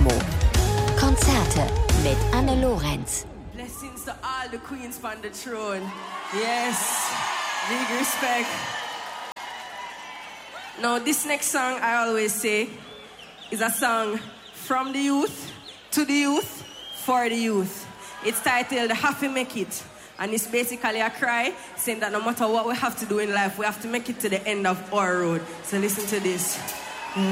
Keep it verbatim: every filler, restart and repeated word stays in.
Dynamo. Konzerte mit Anne Lorenz. Blessings to all the queens on the throne. Yes, big respect. Now, this next song, I always say, is a song from the youth, to the youth, for the youth. It's titled Have to Make It. And it's basically a cry saying that no matter what we have to do in life, we have to make it to the end of our road. So listen to this.